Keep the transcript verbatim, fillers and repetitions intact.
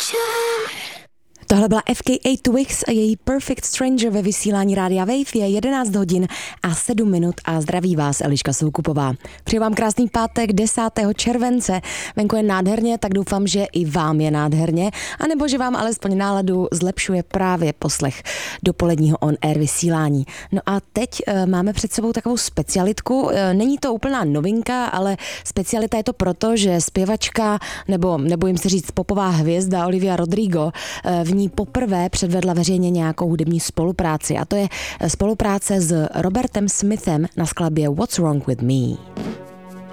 Tohle byla F K A Twigs a její Perfect Stranger ve vysílání Rádia Wave. Je jedenáct hodin a sedm minut a zdraví vás Eliška Soukupová. Přeji vám krásný pátek desátého července. Venku je nádherně, tak doufám, že i vám je nádherně, anebo že vám alespoň náladu zlepšuje právě poslech dopoledního on-air vysílání. No a teď e, máme před sebou takovou specialitku. E, není to úplná novinka, ale specialita je to proto, že zpěvačka, nebo nebojím se říct popová hvězda Olivia Rodrigo e, v ní poprvé předvedla veřejně nějakou hudební spolupráci a to je spolupráce s Robertem Smithem na skladbě What's Wrong With Me.